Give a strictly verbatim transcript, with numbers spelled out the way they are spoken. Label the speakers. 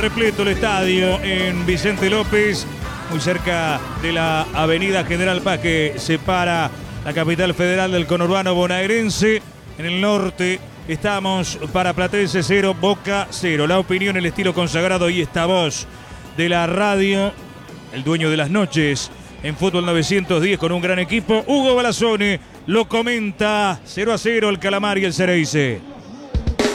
Speaker 1: repleto el estadio en Vicente López, muy cerca de la avenida General Paz que separa la capital federal del conurbano bonaerense. En el norte estamos para Platense cero, Boca cero. La opinión, el estilo consagrado y esta voz de la radio, el dueño de las noches en Fútbol novecientos diez con un gran equipo, Hugo Balazzone, lo comenta. Cero a cero el Calamar y el Cereyce.